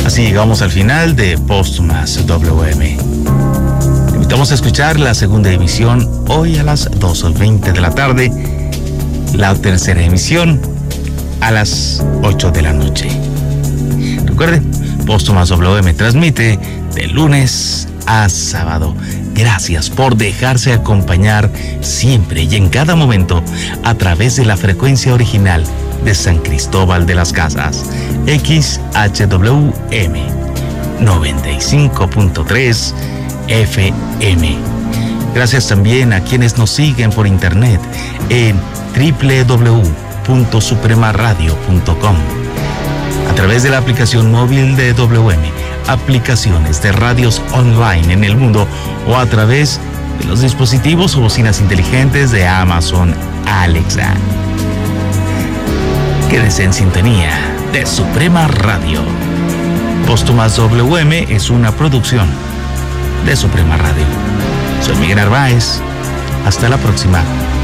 Así llegamos al final de Póstumas WM. Te invitamos a escuchar la segunda emisión hoy a las 2:20 de la tarde, la tercera emisión a las 8 de la noche. Recuerde, Póstumas WM transmite de lunes a sábado. Gracias por dejarse acompañar siempre y en cada momento a través de la frecuencia original de San Cristóbal de las Casas, XHWM 95.3 FM. Gracias también a quienes nos siguen por internet en www.supremaradio.com, a través de la aplicación móvil de WM, aplicaciones de radios online en el mundo o a través de los dispositivos o bocinas inteligentes de Amazon Alexa. Quédese en sintonía de Suprema Radio. Póstumas WM es una producción de Suprema Radio. Soy Miguel Narváez. Hasta la próxima.